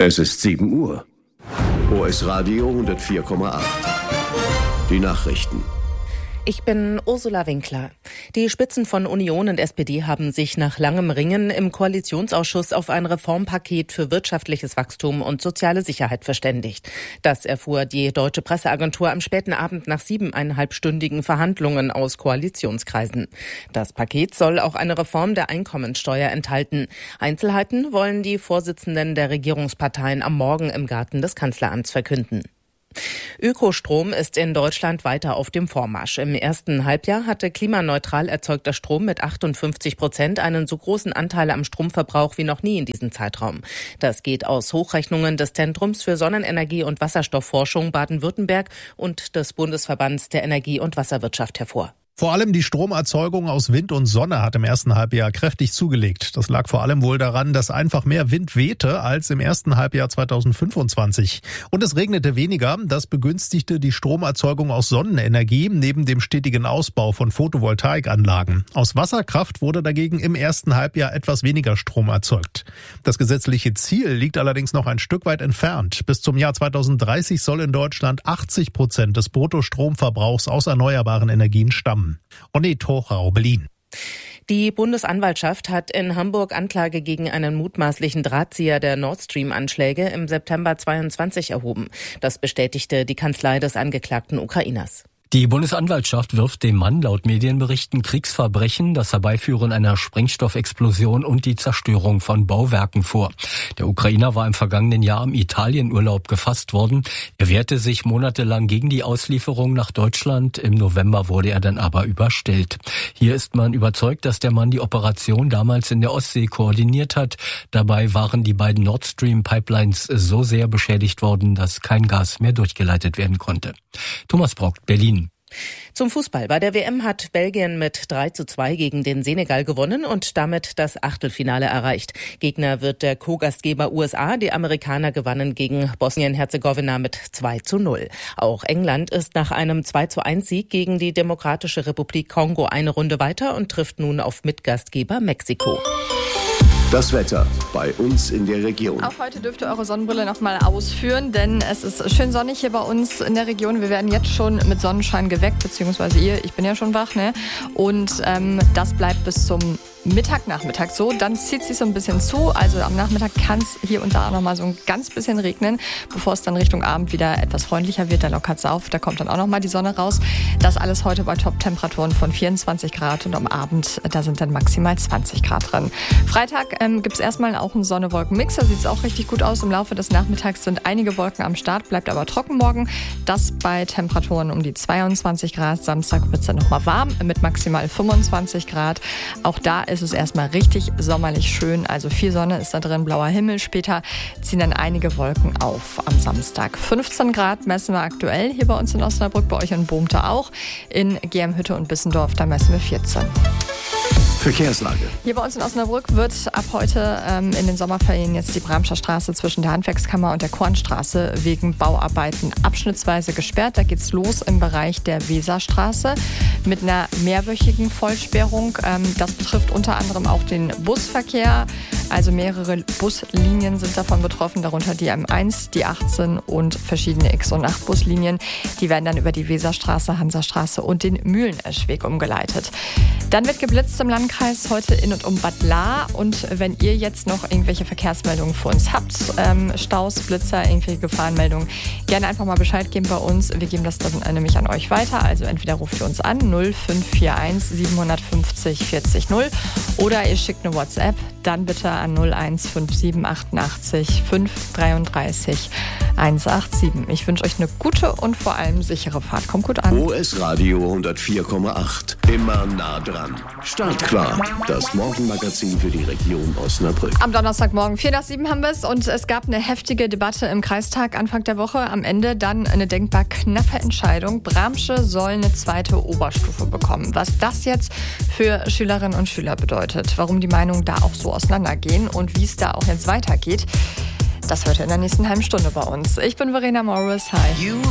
Es ist 7 Uhr. OS Radio 104,8. Die Nachrichten. Ich bin Ursula Winkler. Die Spitzen von Union und SPD haben sich nach langem Ringen im Koalitionsausschuss auf ein Reformpaket für wirtschaftliches Wachstum und soziale Sicherheit verständigt. Das erfuhr die Deutsche Presseagentur am späten Abend nach 7,5-stündigen Verhandlungen aus Koalitionskreisen. Das Paket soll auch eine Reform der Einkommensteuer enthalten. Einzelheiten wollen die Vorsitzenden der Regierungsparteien am Morgen im Garten des Kanzleramts verkünden. Ökostrom ist in Deutschland weiter auf dem Vormarsch. Im ersten Halbjahr hatte klimaneutral erzeugter Strom mit 58% einen so großen Anteil am Stromverbrauch wie noch nie in diesem Zeitraum. Das geht aus Hochrechnungen des Zentrums für Sonnenenergie und Wasserstoffforschung Baden-Württemberg und des Bundesverbands der Energie- und Wasserwirtschaft hervor. Vor allem die Stromerzeugung aus Wind und Sonne hat im ersten Halbjahr kräftig zugelegt. Das lag vor allem wohl daran, dass einfach mehr Wind wehte als im ersten Halbjahr 2025. Und es regnete weniger. Das begünstigte die Stromerzeugung aus Sonnenenergie neben dem stetigen Ausbau von Photovoltaikanlagen. Aus Wasserkraft wurde dagegen im ersten Halbjahr etwas weniger Strom erzeugt. Das gesetzliche Ziel liegt allerdings noch ein Stück weit entfernt. Bis zum Jahr 2030 soll in Deutschland 80% des Bruttostromverbrauchs aus erneuerbaren Energien stammen. Onnet Hochau, Berlin. Die Bundesanwaltschaft hat in Hamburg Anklage gegen einen mutmaßlichen Drahtzieher der Nord Stream-Anschläge im September 22 erhoben. Das bestätigte die Kanzlei des angeklagten Ukrainers. Die Bundesanwaltschaft wirft dem Mann laut Medienberichten Kriegsverbrechen, das Herbeiführen einer Sprengstoffexplosion und die Zerstörung von Bauwerken vor. Der Ukrainer war im vergangenen Jahr im Italienurlaub gefasst worden. Er wehrte sich monatelang gegen die Auslieferung nach Deutschland. Im November wurde er dann aber überstellt. Hier ist man überzeugt, dass der Mann die Operation damals in der Ostsee koordiniert hat. Dabei waren die beiden Nord Stream Pipelines so sehr beschädigt worden, dass kein Gas mehr durchgeleitet werden konnte. Thomas Brock, Berlin. Zum Fußball. Bei der WM hat Belgien mit 3:2 gegen den Senegal gewonnen und damit das Achtelfinale erreicht. Gegner wird der Co-Gastgeber USA. Die Amerikaner gewannen gegen Bosnien-Herzegowina mit 2:0. Auch England ist nach einem 2:1-Sieg gegen die Demokratische Republik Kongo eine Runde weiter und trifft nun auf Mitgastgeber Mexiko. Das Wetter bei uns in der Region. Auch heute dürft ihr eure Sonnenbrille noch mal ausführen, denn es ist schön sonnig hier bei uns in der Region. Wir werden jetzt schon mit Sonnenschein geweckt, beziehungsweise ich bin ja schon wach, ne? Und das bleibt bis zum Nachmittag so. Dann zieht sich so ein bisschen zu. Also am Nachmittag kann es hier und da noch mal so ein ganz bisschen regnen, bevor es dann Richtung Abend wieder etwas freundlicher wird. Da lockert es auf, da kommt dann auch noch mal die Sonne raus. Das alles heute bei Top-Temperaturen von 24 Grad und am Abend, da sind dann maximal 20 Grad drin. Freitag gibt es erstmal auch einen Sonne-Wolken-Mix. Da sieht es auch richtig gut aus. Im Laufe des Nachmittags sind einige Wolken am Start, bleibt aber trocken morgen. Das bei Temperaturen um die 22 Grad. Samstag wird es dann noch mal warm mit maximal 25 Grad. Auch da ist es erstmal richtig sommerlich schön. Also viel Sonne ist da drin, blauer Himmel. Später ziehen dann einige Wolken auf am Samstag. 15 Grad messen wir aktuell hier bei uns in Osnabrück, bei euch in Bohmte auch. In Germhütte und Bissendorf, da messen wir 14. Verkehrslage. Hier bei uns in Osnabrück wird ab heute in den Sommerferien jetzt die Bramscher Straße zwischen der Handwerkskammer und der Kornstraße wegen Bauarbeiten abschnittsweise gesperrt. Da geht's los im Bereich der Weserstraße mit einer mehrwöchigen Vollsperrung. Das betrifft unter anderem auch den Busverkehr. Also mehrere Buslinien sind davon betroffen, darunter die M1, die 18 und verschiedene X- und 8-Buslinien. Die werden dann über die Weserstraße, Hansastraße und den Mühleneschweg umgeleitet. Dann wird geblitzt im Landkreis heute in und um Bad Lahr. Und wenn ihr jetzt noch irgendwelche Verkehrsmeldungen für uns habt, Staus, Blitzer, irgendwelche Gefahrenmeldungen, gerne einfach mal Bescheid geben bei uns. Wir geben das dann nämlich an euch weiter. Also entweder ruft ihr uns an 0541 750 40 0 oder ihr schickt eine WhatsApp, dann bitte an 0157 88 533 187. Ich wünsche euch eine gute und vor allem sichere Fahrt. Kommt gut an. OS Radio 104,8. Immer nah dran. Startklar. Das Morgenmagazin für die Region Osnabrück. Am Donnerstagmorgen 6:45 haben wir es und es gab eine heftige Debatte im Kreistag Anfang der Woche. Am Ende dann eine denkbar knappe Entscheidung. Bramsche soll eine 2. Oberstufe bekommen. Was das jetzt für Schülerinnen und Schüler bedeutet, warum die Meinungen da auch so auseinandergehen und wie es da auch jetzt weitergeht, das hört ihr in der nächsten halben Stunde bei uns. Ich bin Verena Morris. Hi.